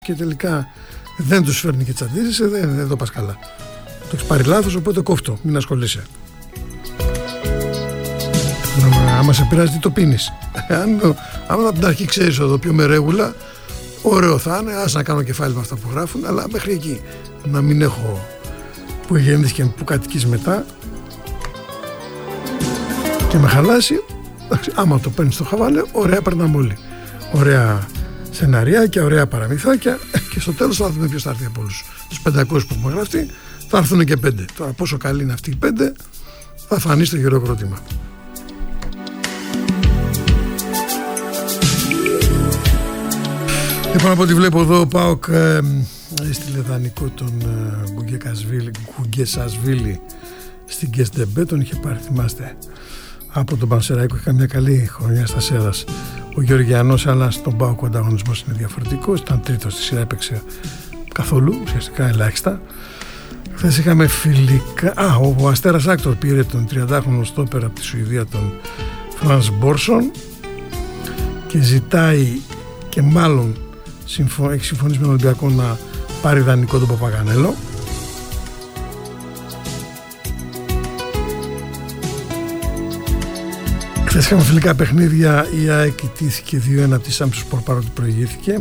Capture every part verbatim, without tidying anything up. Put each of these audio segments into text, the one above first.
και τελικά δεν τους φέρνει και τσαντίζεσαι, δεν, δεν το πας καλά. Το έχεις πάρει λάθος, οπότε κόφτω, μην ασχολείσαι. Άμα σε πειράζει, τι το πίνεις. Αν από την αρχή ξέρεις εδώ πιο με ρέγουλα, ωραίο θα είναι, ας να κάνω κεφάλι με αυτά που γράφουν, αλλά μέχρι εκεί να μην έχω που γεννήθηκες και που κατοικείς μετά και με χαλάσει. Άμα το παίρνεις στο χαβάλε, ωραία περνάμε όλοι. Ωραία σεναριάκια, ωραία παραμυθάκια και στο τέλος θα δούμε ποιος θα έρθει από όλους τους πεντακόσιους που έχουμε γραφτεί. Θα έρθουν και πέντε. Τώρα πόσο καλή είναι αυτοί οι πέντε θα φανεί στο χειροκρότημα. Λοιπόν, από ό,τι βλέπω εδώ ο ΠΑΟΚ ε, έστειλε δανεικό τον ε, Γκουγκεσασβίλη στην Γκεσντεμπέ, τον είχε πάρει, θυμάστε, από τον Πανσεραϊκό. Είχε μια καλή χρονιά στα Σέδας ο Γεωργιανός, αλλά στον ΠΑΟΚ ο ανταγωνισμός είναι διαφορετικός. Ήταν τρίτος στη σειρά, έπαιξε καθόλου, ουσιαστικά ελάχιστα. Χθες είχαμε φιλικά. Α, ο, ο Αστέρας Άκτορ πήρε τον τριαντάχρονο στόπερ από τη Σουηδία, τον Φρανς Μπόρσον, και ζητάει και μάλλον συμφω... έχει συμφωνήσει με τον Ολυμπιακό να πάρει δανεικό τον Παπαγανέλο. Χθες είχαμε φιλικά παιχνίδια. Η ΑΕΚ ιτήθηκε δύο ένα από τη Σάμψου παρότι προηγήθηκε.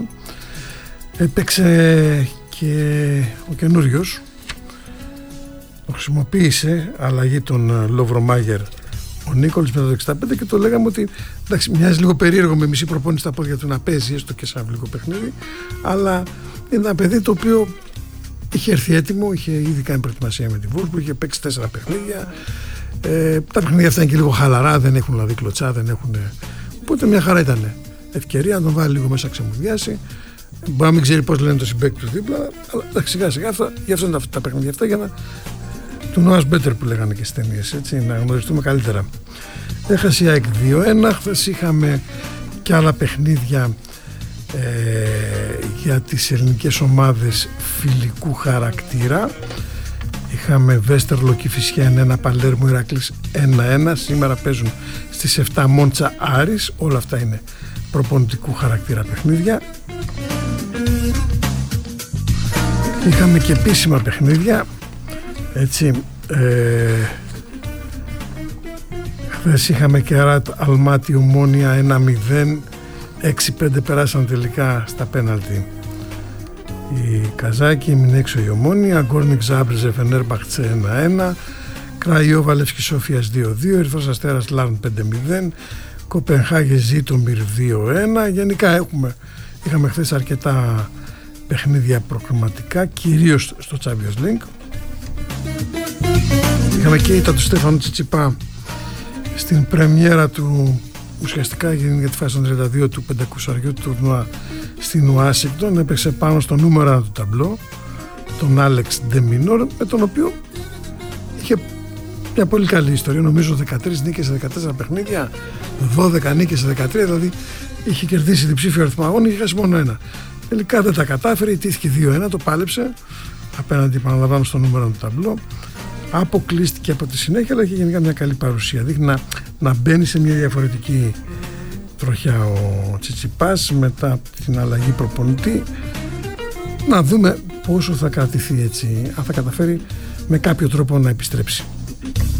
Έπαιξε και ο καινούριος, το χρησιμοποίησε αλλαγή τον Λοβρομάγερ ο Νίκολης μετά το εξήντα πέντε και το λέγαμε ότι εντάξει, μοιάζει λίγο περίεργο με μισή προπόνηση στα πόδια του να παίζει έστω και σαν αυλικό παιχνίδι, αλλά είναι ένα παιδί το οποίο είχε έρθει έτοιμο, είχε ήδη κάνει προετοιμασία με τη Βούλσμπουργκ, είχε παίξει τέσσερα παιχνίδια. Ε, τα παιχνίδια αυτά είναι και λίγο χαλαρά, δεν έχουν δηλαδή κλωτσά, δεν έχουν. Οπότε μια χαρά ήταν ευκαιρία να τον βάλει λίγο μέσα, ξεμουδιάσει. Μπορεί να μην ξέρει πώς λένε το συμπαίκτη του δίπλα, αλλά εντάξει, σιγά σιγά αυτά, γι' αυτό είναι τα, τα παιχνίδια αυτά, για να του Noah's Better που λέγανε και στις ταινίες, έτσι, να γνωριστούμε καλύτερα. Έχασε η ΑΕΚ δύο ένα. Χθες είχαμε και άλλα παιχνίδια ε, για τις ελληνικές ομάδες φιλικού χαρακτήρα. Είχαμε Βέστερλο Κηφισιά ένα ένα, Παλέρμο Ηρακλής ένα ένα. Σήμερα παίζουν στις επτά Μόντσα Άρης. Όλα αυτά είναι προπονητικού χαρακτήρα παιχνίδια. Είχαμε και επίσημα παιχνίδια, έτσι. ε, Χθες είχαμε και Αράτ Αλμάτι Ομόνια ένα μηδέν, έξι πέντε περάσαν τελικά στα πέναλτι η Καζάκη, έμεινε έξω η Ομόνια. Γκόρνικ Ζάμπριζε Φενέρμπαχτσε ένα ένα, Κραϊόβα Λεύσκη Σόφιας δύο δύο, Ερυθρός Αστέρας Λάρν πέντε μηδέν, Κοπενχάγη Ζήτομιρ δύο ένα. Γενικά έχουμε, είχαμε χθες αρκετά παιχνίδια προκριματικά, κυρίως στο Champions League. Είχαμε και ήττα του Στέφανου Τσιτσιπά στην πρεμιέρα του, ουσιαστικά για τη φάση των τριάντα δύο του πεντακόσιου τουρνουά στην Ουάσιγκτον. Έπαιξε πάνω στο νούμερο ένα του ταμπλό, τον Άλεξ Ντεμινόρ, με τον οποίο είχε μια πολύ καλή ιστορία. Νομίζω δεκατρείς νίκες σε δεκατέσσερα παιχνίδια, δώδεκα νίκες σε δεκατρία, δηλαδή είχε κερδίσει διψήφιο αριθμό αγώνων, είχε χάσει μόνο ένα. Τελικά δεν τα κατάφερε, ιτήθηκε δύο ένα, το πάλεψε απέναντι, επαναλαμβάνω, στο νούμερο του ταμπλό. Αποκλείστηκε από τη συνέχεια, αλλά είχε γενικά μια καλή παρουσία. Δείχνει να, να μπαίνει σε μια διαφορετική τροχιά ο Τσιτσιπάς μετά την αλλαγή προπονητή. Να δούμε πόσο θα κρατηθεί, έτσι, αν θα καταφέρει με κάποιο τρόπο να επιστρέψει.